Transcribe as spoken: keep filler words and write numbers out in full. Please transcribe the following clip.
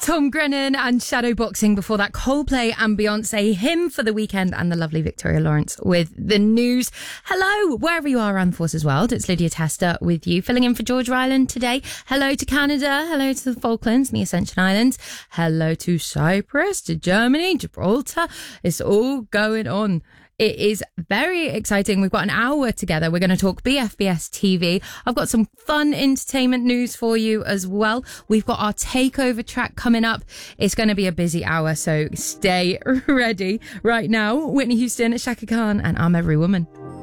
Tom Grennan and Shadowboxing before that. Coldplay and Beyonce, Him for the Weekend, and the lovely Victoria Lawrence with the news. Hello, wherever you are around the Forces world, it's Lydia Tester with you, filling in for George Ryland today. Hello to Canada, hello to the Falklands and the Ascension Islands, hello to Cyprus, to Germany, Gibraltar. It's all going on. It is very exciting. We've got an hour together. We're going to talk B F B S T V. I've got some fun entertainment news for you as well. We've got our takeover track coming up. It's going to be a busy hour, so stay ready. Right now, Whitney Houston, Shaka Khan, and I'm Every Woman.